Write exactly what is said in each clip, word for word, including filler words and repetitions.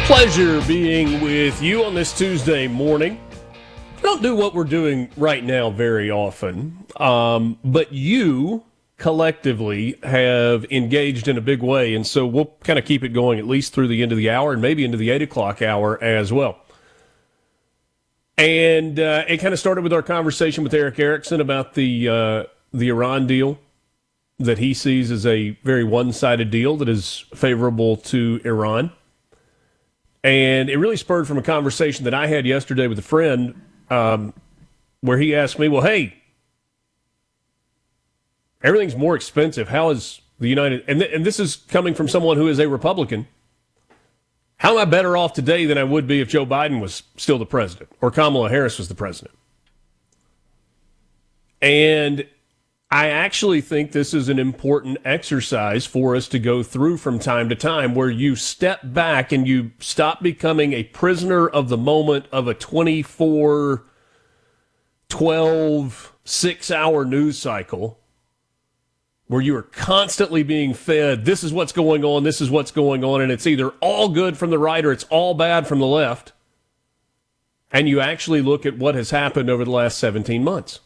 Pleasure being with you on this Tuesday morning. I don't do what we're doing right now very often, um, but you collectively have engaged in a big way, and so we'll kind of keep it going at least through the end of the hour and maybe into the eight o'clock hour as well. And uh, it kind of started with our conversation with Erick Erickson about the uh, the Iran deal that he sees as a very one-sided deal that is favorable to Iran. And it really spurred from a conversation that I had yesterday with a friend um, where he asked me, well, hey, everything's more expensive. How is the United... And, th- and this is coming from someone who is a Republican. How am I better off today than I would be if Joe Biden was still the president or Kamala Harris was the president? And I actually think this is an important exercise for us to go through from time to time, where you step back and you stop becoming a prisoner of the moment of a twenty-four, twelve, six-hour news cycle where you are constantly being fed, this is what's going on, this is what's going on, and it's either all good from the right or it's all bad from the left. And you actually look at what has happened over the last seventeen months.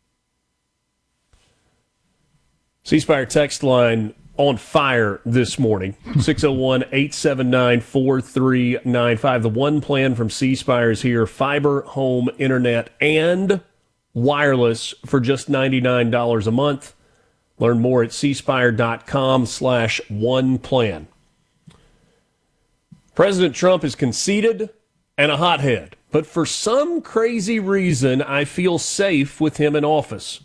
C Spire text line on fire this morning, six oh one, eight seven nine, four three nine five. The one plan from C Spire is here, fiber, home, internet, and wireless for just ninety-nine dollars a month. Learn more at cspire.com slash one plan. President Trump is conceited and a hothead, but for some crazy reason, I feel safe with him in office.